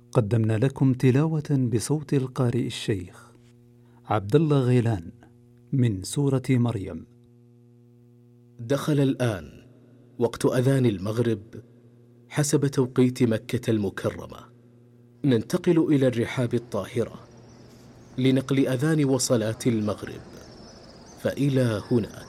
قدمنا لكم تلاوة بصوت القارئ الشيخ عبد الله غيلان من سورة مريم. دخل الآن وقت أذان المغرب حسب توقيت مكة المكرمة. ننتقل إلى الرحاب الطاهرة لنقل أذان وصلاة المغرب، فإلى هناك.